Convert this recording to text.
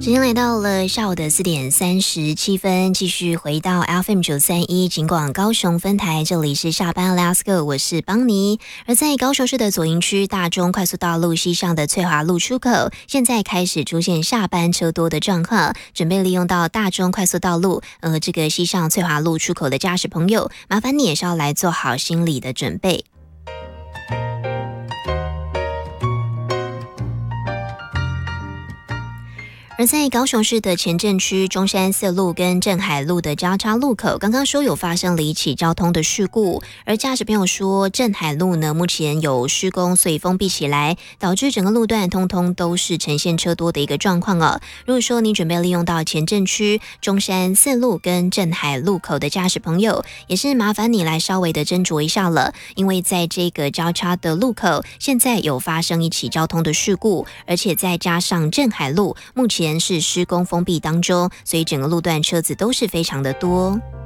时间来到了下午的4:37，继续回到 FM 931警广高雄分台，这里是下班 Let's Go， 我是邦尼。而在高雄市的左营区大中快速道路西上的翠华路出口，现在开始出现下班车多的状况，准备利用到大中快速道路这个西上翠华路出口的驾驶朋友，麻烦你也是要来做好心理的准备。而在高雄市的前镇区中山四路跟镇海路的交叉路口，刚刚说有发生了一起交通的事故，而驾驶朋友说镇海路呢目前有施工，所以封闭起来，导致整个路段通通都是呈现车多的一个状况哦。如果说你准备利用到前镇区中山四路跟镇海路口的驾驶朋友，也是麻烦你来稍微的斟酌一下了，因为在这个交叉的路口现在有发生一起交通的事故，而且再加上镇海路目前是施工封闭当中，所以整个路段车子都是非常的多。